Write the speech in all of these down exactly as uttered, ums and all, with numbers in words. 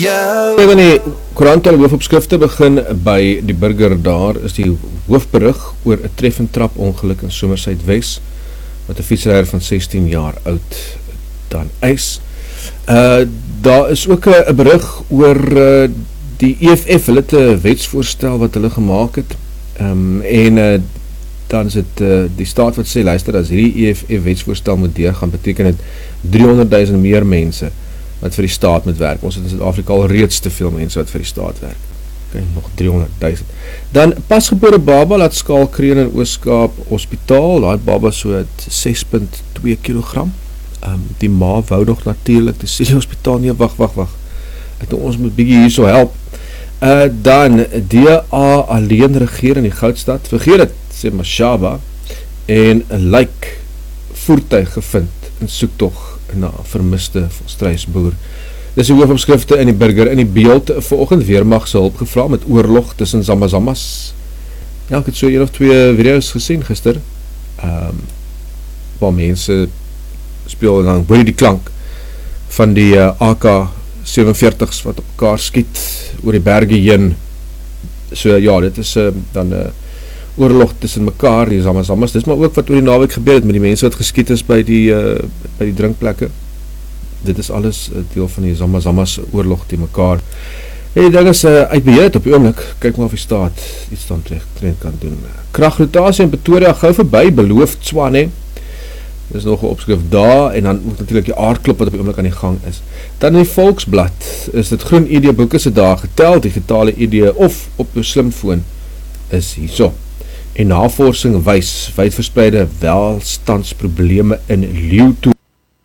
jou. Een van die koerantale hoofopskrifte begin by die Burger. Daar is die hoofberig oor 'n treffend trapongeluk in Somersuid-Wes wat 'n fietsryer van sestien jaar oud dan eis. Uh, daar is ook 'n berig oor uh, die E F F, hulle het 'n wetsvoorstel wat hulle gemaak het, um, en uh, dan is het uh, die staat wat sê, luister, as hierdie E F F wetsvoorstel moet deurgaan, beteken het driehonderdduisend meer mense wat vir die staat moet werk. Ons het in Suid-Afrika al reeds te veel mense wat vir die staat werk. Okay, nog driehonderdduisend. Dan pasgebore baba laat skaalkreun in Oos-Kaap Hospitaal. Daai baba so ses komma twee kilogram. Um, die ma wou nog natuurlik die City Hospitaal, nee, wag, wag, wag. Ek ons moet bietjie hier so help. Uh, dan D A alleen regeer in die Goudstad. Vergeet het, sê Mashaba, en 'n lijk voertuig gevind in soektog na vermiste volstruisboer. Dis die hoofopskrifte in die Burger. In die Beeld vanoggend weermag se hulp gevra met oorlog tussen Zamazamas. Ja, ek het so een of twee video's gesien gister, um, waar mense speel en dan hoor die klank van die uh, A K sewenveertigs wat op mekaar skiet oor die berge heen. So ja, dit is uh, dan 'n uh, oorlog tussen mekaar, die Zamazamas. Dis maar ook wat oor die naweek gebeur het met die mense wat geskiet is by die uh, by die drinkplekke. Dit is alles uh, deel van die Zamazamas oorlog die mekaar. En die ding is uh, uitbeheer op die oomblik. Kyk maar of die staat iets dan trend kan doen. Kragrotasie in Pretoria gou verby, beloof Tshwane. Dis nog 'n opskrif daar, en dan moet natuurlik die aardklop wat op die oomblik aan die gang is. Dan in die Volksblad is dit groen I D boeke se daar getel, digitale I D of op jou slimfoon is hierso. En navorsing wys wydverspreide welstandsprobleme in Leeutown.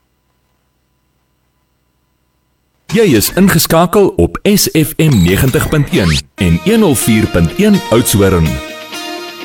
Jy is ingeskakel op S F M negentig punt een en honderd vier punt een Oudtshoorn.